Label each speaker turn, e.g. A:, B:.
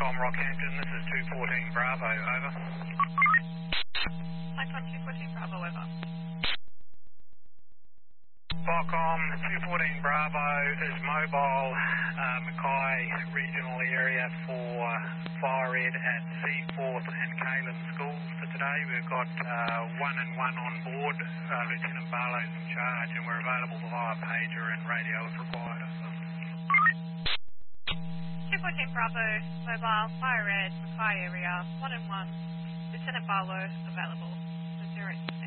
A: Falcom Rockhampton, this is 214 Bravo, over.
B: Falcom 214 Bravo, over.
A: Falcom 214 Bravo is mobile, Mackay regional area for fire ed at Seaforth and Kaylin schools for today. We've got 1 and 1 on board, Lieutenant Barlow's in charge, and we're available via pager and radio if required.
B: 214 Bravo, mobile, fire ed, Mackay area, 1 and 1. Lieutenant Barlow available. 0.